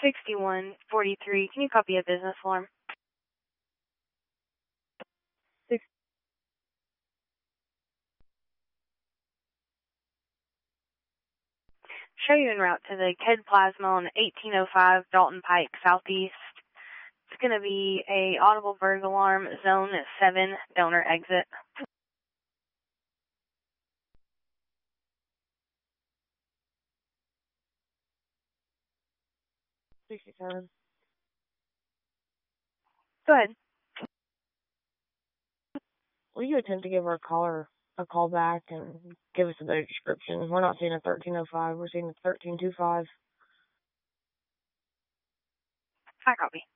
6143. Can you copy a business alarm? Show you en route to the KED Plasma on 1805 Dalton Pike Southeast. It's going to be a audible burglar alarm, zone 7, donor exit. 67. Go ahead. Will you attempt to give our caller a call back and give us a better description? We're not seeing a 1305, we're seeing a 1325. Hi, copy.